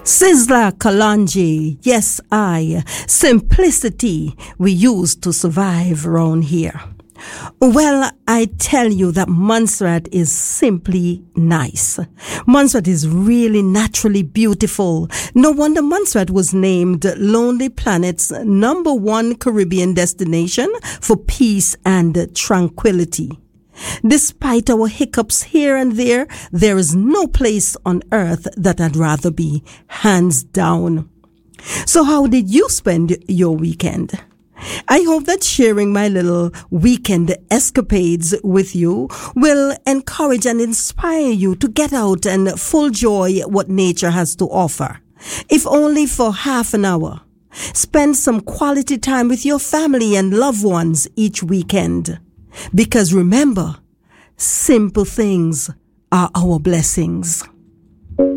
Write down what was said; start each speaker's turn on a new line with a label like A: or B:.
A: Sizzla Kalonji, yes I, simplicity we use to survive around here. Well, I tell you that Montserrat is simply nice. Montserrat is really naturally beautiful. No wonder Montserrat was named Lonely Planet's #1 Caribbean destination for peace and tranquility. Despite our hiccups here and there is no place on earth that I'd rather be, hands down. So how did you spend your weekend? I hope that sharing my little weekend escapades with you will encourage and inspire you to get out and full joy what nature has to offer. If only for half an hour. Spend some quality time with your family and loved ones each weekend. Because remember, simple things are our blessings.